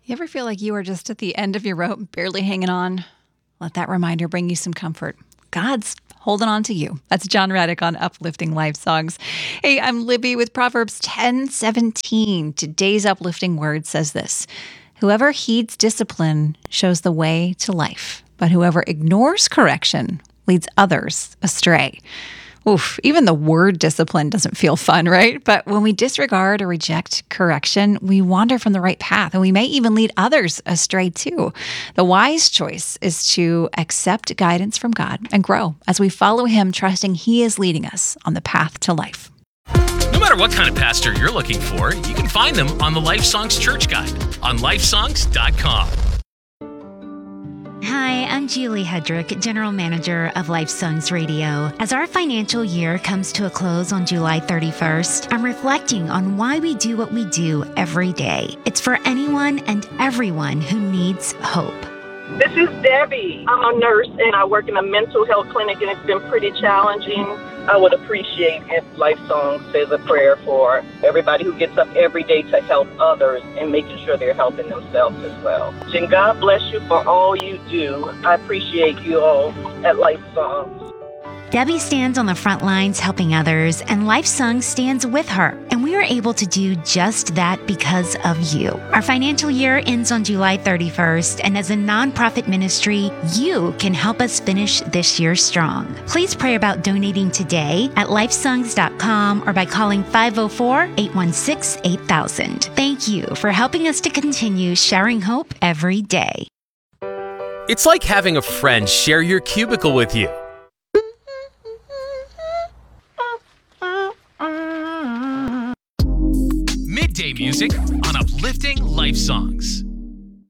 You ever feel like you are just at the end of your rope, barely hanging on? Let that reminder bring you some comfort. God's holding on to you. That's John Reddick on Uplifting Life Songs. Hey, I'm Libby with Proverbs 10:17. Today's uplifting word says this: whoever heeds discipline shows the way to life, but whoever ignores correction leads others astray. Oof, even the word discipline doesn't feel fun, right? But when we disregard or reject correction, we wander from the right path, and we may even lead others astray too. The wise choice is to accept guidance from God and grow as we follow Him, trusting He is leading us on the path to life. No matter what kind of pastor you're looking for, you can find them on the Life Songs Church Guide on lifesongs.com. Hi, I'm Julie Hedrick, General Manager of Life Songs Radio. As our financial year comes to a close on July 31st, I'm reflecting on why we do what we do every day. It's for anyone and everyone who needs hope. This is Debbie. I'm a nurse and I work in a mental health clinic, and it's been pretty challenging. I would appreciate if Life Song says a prayer for everybody who gets up every day to help others and making sure they're helping themselves as well. And God bless you for all you do. I appreciate you all at Life Songs. Debbie stands on the front lines helping others, and Life Song stands with her. And we are able to do just that because of you. Our financial year ends on July 31st, and as a nonprofit ministry, you can help us finish this year strong. Please pray about donating today at lifesongs.com or by calling 504-816-8000. Thank you for helping us to continue sharing hope every day. It's like having a friend share your cubicle with you. Midday music on Uplifting Life Songs.